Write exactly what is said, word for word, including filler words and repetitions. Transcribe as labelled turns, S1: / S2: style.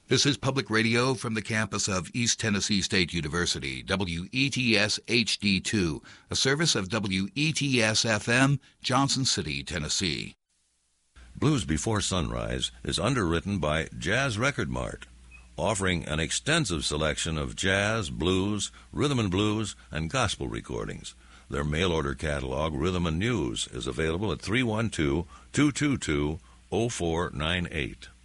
S1: This is Public Radio from the campus of East Tennessee State University, W E T S H D two, a service of W E T S F M, Johnson City, Tennessee.
S2: Blues Before Sunrise is underwritten by Jazz Record Mart, offering an extensive selection of jazz, blues, rhythm and blues, and gospel recordings. Their mail-order catalog, Rhythm and News, is available at three one two, two two two, zero four nine eight.